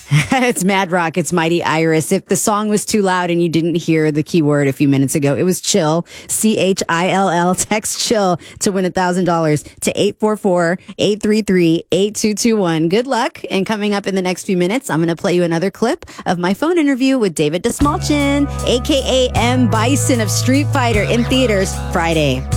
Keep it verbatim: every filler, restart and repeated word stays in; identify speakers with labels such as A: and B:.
A: It's Mad Rock. It's Mighty Iris. If the song was too loud and you didn't hear the keyword a few minutes ago, it was chill. C H I L L. Text chill to win one thousand dollars to eight four four, eight three three, eight two two one. Good luck. And coming up in the next few minutes, I'm going to play you another clip of my phone interview with David Desmalchin, a k a. M. Bison of Street Fighter, in theaters Friday.